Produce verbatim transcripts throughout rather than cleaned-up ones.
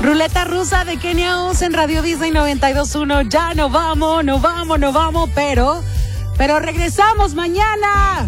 Ruleta rusa de Kenia Oz en Radio Disney noventa y dos punto uno. Ya no vamos, no vamos, no vamos, pero, pero regresamos mañana.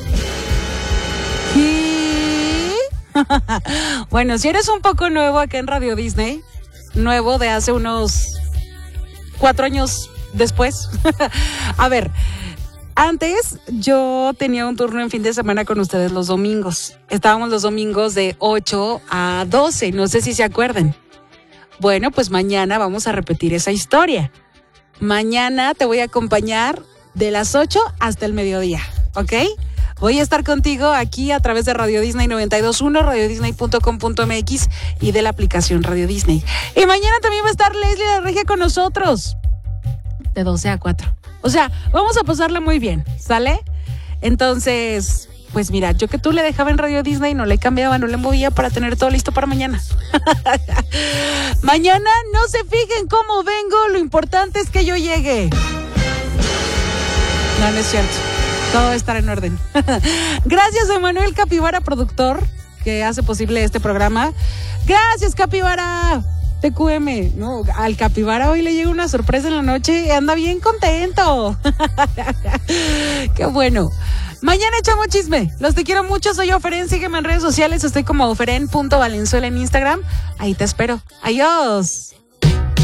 Y bueno, si eres un poco nuevo acá en Radio Disney, nuevo de hace unos cuatro años después. A ver, antes yo tenía un turno en fin de semana con ustedes los domingos. Estábamos los domingos de ocho a doce, no sé si se acuerdan. Bueno, pues mañana vamos a repetir esa historia. Mañana te voy a acompañar de las ocho hasta el mediodía, ¿ok? Voy a estar contigo aquí a través de Radio Disney noventa y dos punto uno, radio disney punto com punto m x y de la aplicación Radio Disney. Y mañana también va a estar Leslie la Regia con nosotros, de doce a cuatro. O sea, vamos a pasarla muy bien, ¿sale? Entonces, pues mira, yo que tú le dejaba en Radio Disney, no le cambiaba, no le movía para tener todo listo para mañana. Mañana no se fijen cómo vengo, lo importante es que yo llegue. No, no es cierto. Todo va a estar en orden. Gracias a Emanuel Capibara, productor, que hace posible este programa. Gracias, Capibara. T Q M. No, al Capibara hoy le llega una sorpresa en la noche y anda bien contento. Qué bueno. Mañana echamos chisme. Los te quiero mucho. Soy Oferen. Sígueme en redes sociales. Estoy como oferen punto valenzuela en Instagram. Ahí te espero. Adiós.